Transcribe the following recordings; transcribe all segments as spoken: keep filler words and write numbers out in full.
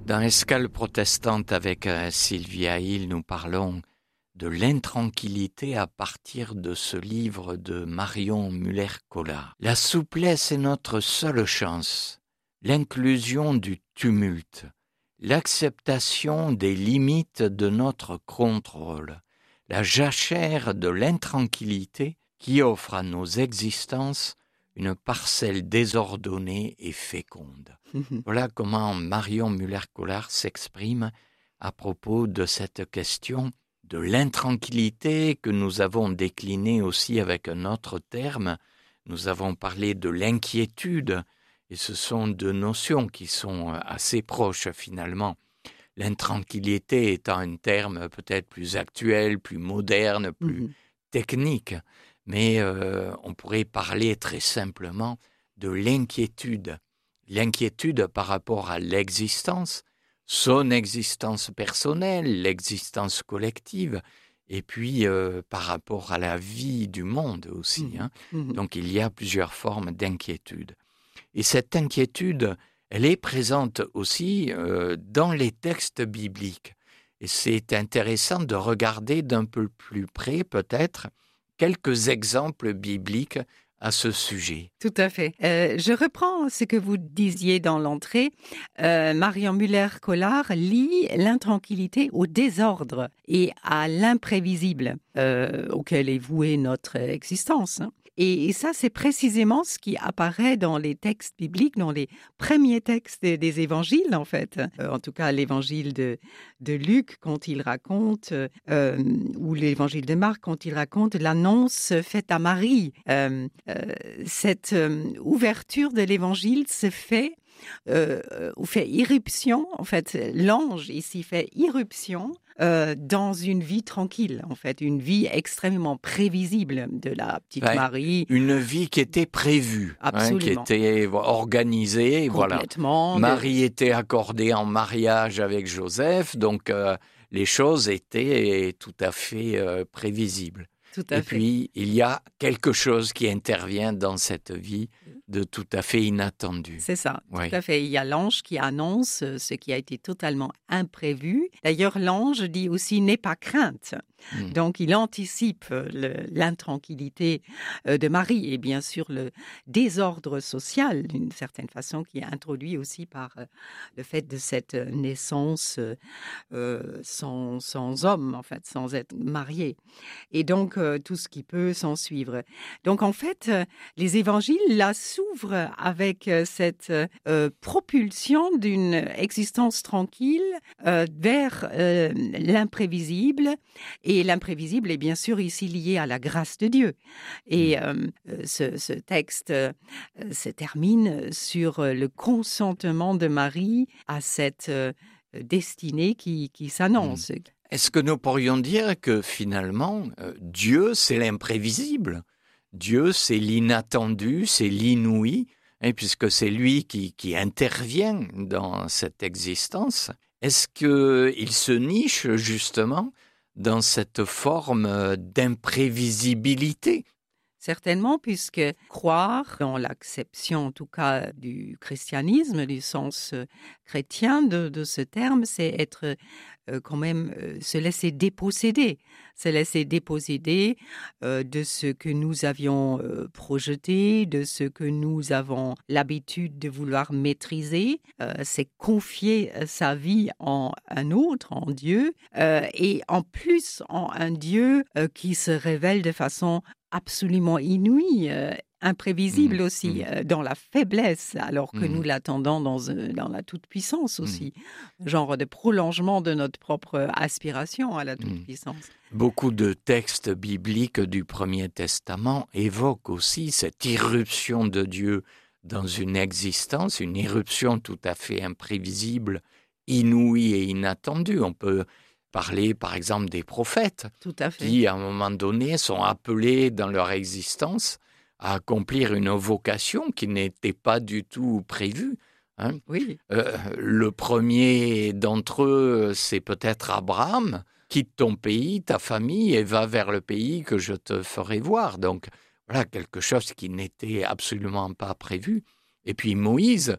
Dans Escale protestante avec euh, Sylvia Hill, nous parlons de l'intranquillité à partir de ce livre de Marion Muller-Collard. La souplesse est notre seule chance, l'inclusion du tumulte, l'acceptation des limites de notre contrôle, la jachère de l'intranquillité qui offre à nos existences une parcelle désordonnée et féconde. Voilà comment Marion Muller-Collard s'exprime à propos de cette question de l'intranquillité que nous avons déclinée aussi avec un autre terme. Nous avons parlé de l'inquiétude, et ce sont deux notions qui sont assez proches finalement. L'intranquillité étant un terme peut-être plus actuel, plus moderne, plus mmh. technique, mais euh, on pourrait parler très simplement de l'inquiétude. L'inquiétude par rapport à l'existence, son existence personnelle, l'existence collective, et puis euh, par rapport à la vie du monde aussi. Mmh. Hein. Mmh. Donc il y a plusieurs formes d'inquiétude. Et cette inquiétude, elle est présente aussi euh, dans les textes bibliques. Et c'est intéressant de regarder d'un peu plus près, peut-être, quelques exemples bibliques à ce sujet. Tout à fait. Euh, je reprends ce que vous disiez dans l'entrée. Euh, Marion Muller-Collard lie l'intranquillité au désordre et à l'imprévisible euh, auquel est vouée notre existence. Hein. Et, et ça, c'est précisément ce qui apparaît dans les textes bibliques, dans les premiers textes des, des évangiles, en fait. Euh, en tout cas, l'évangile de, de Luc, quand il raconte, euh, ou l'évangile de Marc, quand il raconte l'annonce faite à Marie. Euh, euh, cette euh, ouverture de l'évangile se fait, euh, ou fait irruption, en fait, l'ange ici fait irruption Euh, dans une vie tranquille, en fait, une vie extrêmement prévisible de la petite ouais, Marie. Une vie qui était prévue, hein, qui était organisée. Complètement. Voilà. Marie de... était accordée en mariage avec Joseph, donc euh, les choses étaient tout à fait euh, prévisibles. Tout à Et fait. puis, il y a quelque chose qui intervient dans cette vie de tout à fait inattendu. C'est ça, oui. Tout à fait. Il y a l'ange qui annonce ce qui a été totalement imprévu. D'ailleurs, l'ange dit aussi « n'aie pas crainte ». Mmh. Donc, il anticipe le, l'intranquillité de Marie et bien sûr le désordre social, d'une certaine façon, qui est introduit aussi par le fait de cette naissance euh, sans, sans homme, en fait, sans être mariée. Et donc, euh, tout ce qui peut s'en suivre. Donc, en fait, euh, les évangiles, là, s'ouvrent avec euh, cette euh, propulsion d'une existence tranquille euh, vers euh, l'imprévisible. Et l'imprévisible est bien sûr ici lié à la grâce de Dieu. Et euh, ce, ce texte euh, se termine sur le consentement de Marie à cette euh, destinée qui, qui s'annonce. Mmh. Est-ce que nous pourrions dire que finalement, euh, Dieu, c'est l'imprévisible? Dieu, c'est l'inattendu, c'est l'inouï, hein, puisque c'est lui qui, qui intervient dans cette existence. Est-ce qu'il se niche justement dans cette forme d'imprévisibilité? Certainement, puisque croire, dans l'acception en tout cas du christianisme, du sens chrétien de, de ce terme, c'est être euh, quand même euh, se laisser déposséder, se laisser déposséder euh, de ce que nous avions euh, projeté, de ce que nous avons l'habitude de vouloir maîtriser, euh, c'est confier sa vie en un autre, en Dieu, euh, et en plus en un Dieu euh, qui se révèle de façon absolument inouïe, euh, imprévisible mmh, aussi, mmh. Euh, dans la faiblesse, alors que mmh. nous l'attendons dans, euh, dans la toute-puissance aussi, mmh. genre de prolongement de notre propre aspiration à la toute-puissance. Mmh. Beaucoup de textes bibliques du Premier Testament évoquent aussi cette irruption de Dieu dans une existence, une irruption tout à fait imprévisible, inouïe et inattendue. On peut parler par exemple des prophètes Tout à fait. qui à un moment donné sont appelés dans leur existence à accomplir une vocation qui n'était pas du tout prévue. Hein. Oui. Euh, le premier d'entre eux, c'est peut-être Abraham. Quitte ton pays, ta famille et va vers le pays que je te ferai voir. Donc voilà quelque chose qui n'était absolument pas prévu. Et puis Moïse,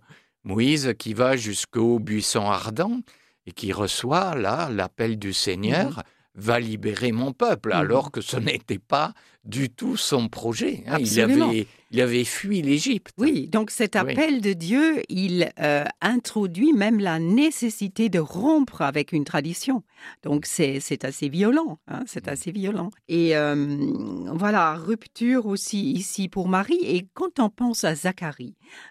Moïse qui va jusqu'au buisson ardent et qui reçoit là l'appel du Seigneur, mmh. va libérer mon peuple, mmh. alors que ce n'était pas du tout son projet. Hein. Il avait, il avait fui l'Égypte. Oui, donc cet appel oui. de Dieu, il euh, introduit même la nécessité de rompre avec une tradition. Donc c'est, c'est assez violent, hein, c'est assez violent. Et euh, voilà, rupture aussi ici pour Marie. Et quand on pense à Zacharie,